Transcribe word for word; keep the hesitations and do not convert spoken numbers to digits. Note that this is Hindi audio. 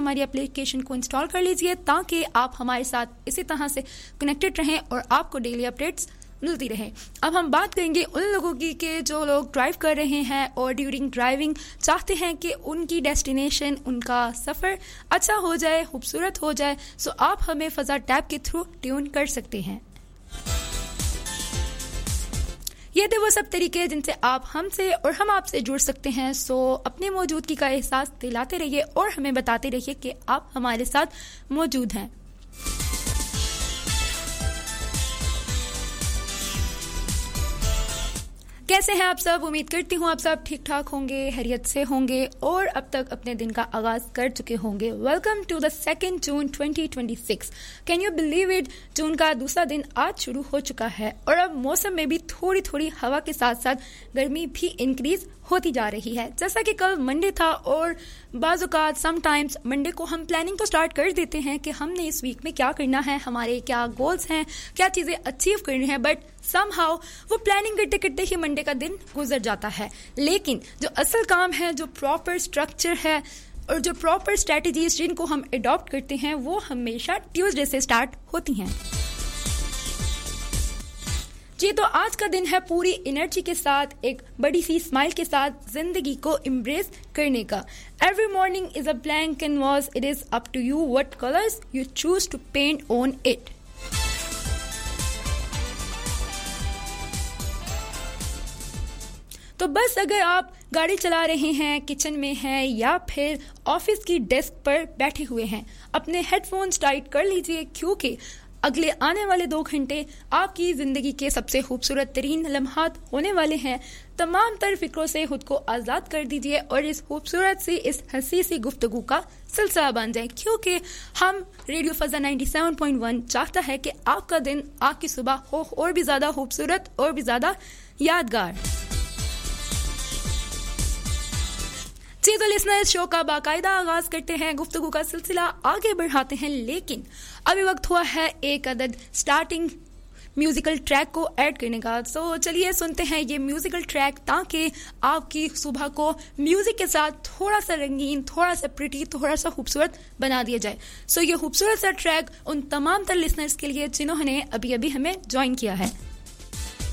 हमारी एप्लीकेशन को इंस्टॉल कर लीजिए ताकि आप हमारे साथ इसी तरह से कनेक्टेड रहें और आपको डेली अपडेट्स मिलती रहे। अब हम बात करेंगे उन लोगों की कि जो लोग ड्राइव कर रहे हैं और ड्यूरिंग ड्राइविंग चाहते हैं कि उनकी डेस्टिनेशन, उनका सफ़र अच्छा हो जाए, खूबसूरत हो जाए। सो आप हमें फ़ज़ा टैब के थ्रू ट्यून कर सकते हैं। ये थे वो सब तरीके जिनसे आप हमसे और हम आपसे जुड़ सकते हैं। सो अपनी मौजूदगी का एहसास दिलाते रहिए और हमें बताते रहिए कि आप हमारे साथ मौजूद हैं। कैसे हैं आप सब? उम्मीद करती हूँ आप सब ठीक ठाक होंगे, हैरियत से होंगे और अब तक अपने दिन का आगाज कर चुके होंगे। Welcome to the second June twenty twenty six. Can you believe it, जून का दूसरा दिन आज शुरू हो चुका है और अब मौसम में भी थोड़ी थोड़ी हवा के साथ साथ गर्मी भी इंक्रीज होती जा रही है। जैसा कि कल मंडे था और बाज़-औक़ात समटाइम्स मंडे को हम प्लानिंग तो स्टार्ट कर देते हैं कि हमने इस वीक में क्या करना है, हमारे क्या गोल्स हैं, क्या चीज़ें अचीव करनी है, बट समहाउ वो प्लानिंग करते करते ही मंडे का दिन गुजर जाता है। लेकिन जो असल काम है, जो प्रॉपर स्ट्रक्चर है और जो प्रॉपर स्ट्रेटजीज जिनको हम अडॉप्ट करते हैं वो हमेशा ट्यूसडे से स्टार्ट होती हैं। जी, तो आज का दिन है पूरी एनर्जी के साथ, एक बड़ी सी स्माइल के साथ जिंदगी को एम्ब्रेस करने का। Every morning is a blank canvas, it is up to you what colours you choose to paint on it. तो बस अगर आप गाड़ी चला रहे हैं, किचन में हैं या फिर ऑफिस की डेस्क पर बैठे हुए हैं, अपने हेडफोन्स टाइट कर लीजिए क्योंकि अगले आने वाले दो घंटे आपकी जिंदगी के सबसे खूबसूरत तरीन लम्हात होने वाले हैं। तमाम तर फिक्रों से खुद को आज़ाद कर दीजिए और इस खूबसूरत सी, इस हंसी सी गुफ्तगू का सिलसिला बन जाए क्योंकि हम radio फज़ा ninety seven point one चाहता है कि आपका दिन, आपकी सुबह हो और भी ज़्यादा खूबसूरत और भी ज़्यादा यादगार। जी, तो लिसनर्स, शो का बाकायदा आगाज करते हैं, गुफ्तगू का सिलसिला आगे बढ़ाते हैं, लेकिन अभी वक्त हुआ है एक अदद स्टार्टिंग म्यूजिकल ट्रैक को ऐड करने का। सो चलिए सुनते हैं ये म्यूजिकल ट्रैक ताकि आपकी सुबह को म्यूजिक के साथ थोड़ा सा रंगीन, थोड़ा सा प्रिटी, थोड़ा सा खूबसूरत बना दिया जाए। सो ये खूबसूरत सा ट्रैक उन तमाम तर लिसनर्स के लिए जिन्होंने अभी अभी हमें ज्वाइन किया है।